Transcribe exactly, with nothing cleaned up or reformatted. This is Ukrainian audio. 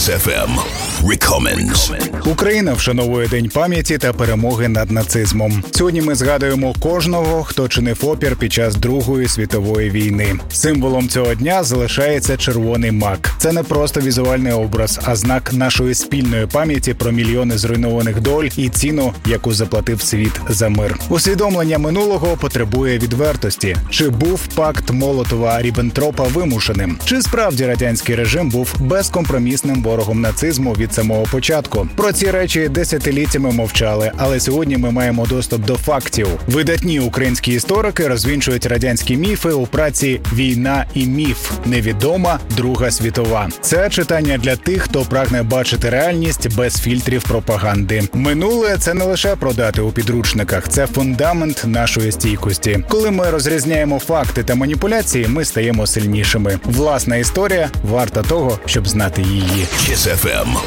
Kiss еф ем Recommends. Україна вшановує День пам'яті та перемоги над нацизмом. Сьогодні ми згадуємо кожного, хто чинив опір під час Другої світової війни. Символом цього дня залишається червоний мак. Це не просто візуальний образ, а знак нашої спільної пам'яті про мільйони зруйнованих доль і ціну, яку заплатив світ за мир. Усвідомлення минулого потребує відвертості. Чи був пакт Молотова-Ріббентропа вимушеним? Чи справді радянський режим був безкомпромісним ворогом нацизму від самого початку? Про ці речі десятиліттями мовчали, але сьогодні ми маємо доступ до фактів. Видатні українські історики розвінчують радянські міфи у праці «Війна і міф. Невідома Друга світова». Це читання для тих, хто прагне бачити реальність без фільтрів пропаганди. Минуле – це не лише про дати у підручниках, це фундамент нашої стійкості. Коли ми розрізняємо факти та маніпуляції, ми стаємо сильнішими. Власна історія варта того, щоб знати її. Kiss еф ем.